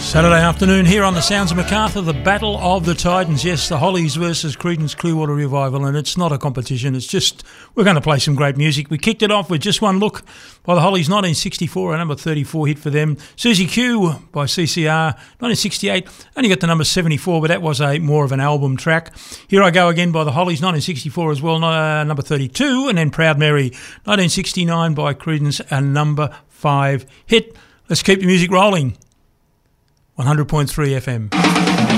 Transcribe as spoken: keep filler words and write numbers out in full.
Saturday afternoon here on the Sounds of Macarthur, the Battle of the Titans. Yes, the Hollies versus Creedence Clearwater Revival, and it's not a competition. It's just, we're going to play some great music. We kicked it off with Just One Look by the Hollies, nineteen sixty-four, a number thirty-four hit for them. Susie Q by C C R, nineteen sixty-eight, only got the number seventy-four, but that was a more of an album track. Here I Go Again by the Hollies, nineteen sixty-four as well, uh, number thirty-two, and then Proud Mary, nineteen sixty-nine by Creedence, a number five hit. Let's keep the music rolling. one hundred point three F M.